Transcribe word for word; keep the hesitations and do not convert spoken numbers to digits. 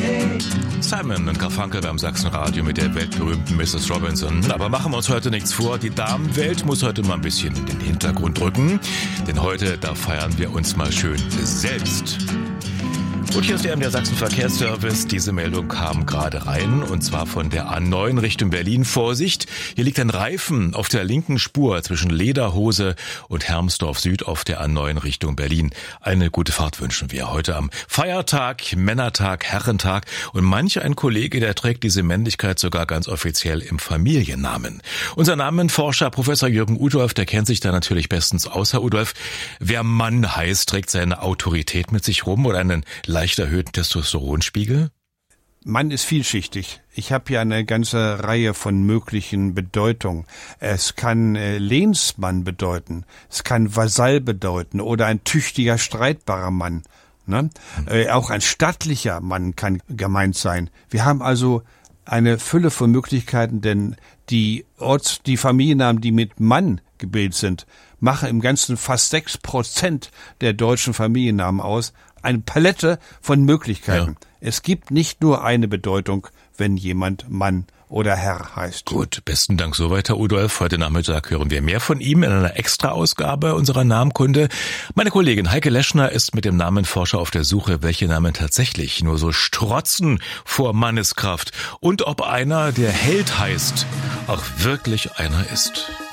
Simon und Garfunkel beim Sachsenradio mit der weltberühmten Missus Robinson. Aber machen wir uns heute nichts vor, die Damenwelt muss heute mal ein bisschen in den Hintergrund rücken. Denn heute, da feiern wir uns mal schön selbst. Und hier ist der M D R Sachsen Verkehrsservice. Diese Meldung kam gerade rein und zwar von der A neun Richtung Berlin. Vorsicht, hier liegt ein Reifen auf der linken Spur zwischen Lederhose und Hermsdorf Süd auf der A neun Richtung Berlin. Eine gute Fahrt wünschen wir heute am Feiertag, Männertag, Herrentag und manch ein Kollege, der trägt diese Männlichkeit sogar ganz offiziell im Familiennamen. Unser Namenforscher Professor Jürgen Udolph, der kennt sich da natürlich bestens aus. Herr Udolph, wer Mann heißt, trägt seine Autorität mit sich rum oder einen leicht erhöhten Testosteronspiegel? Mann ist vielschichtig. Ich habe hier eine ganze Reihe von möglichen Bedeutungen. Es kann äh, Lehnsmann bedeuten, es kann Vasall bedeuten oder ein tüchtiger, streitbarer Mann. Ne? Mhm. Äh, auch ein stattlicher Mann kann gemeint sein. Wir haben also eine Fülle von Möglichkeiten, denn die Orts-, die Familiennamen, die mit Mann gebildet sind, machen im Ganzen fast sechs Prozent der deutschen Familiennamen aus. Eine Palette von Möglichkeiten. Ja. Es gibt nicht nur eine Bedeutung, wenn jemand Mann oder Herr heißt. Gut, besten Dank soweit, Herr Udolph. Heute Nachmittag hören wir mehr von ihm in einer Extra-Ausgabe unserer Namenkunde. Meine Kollegin Heike Leschner ist mit dem Namenforscher auf der Suche, welche Namen tatsächlich nur so strotzen vor Manneskraft und ob einer, der Held heißt, auch wirklich einer ist.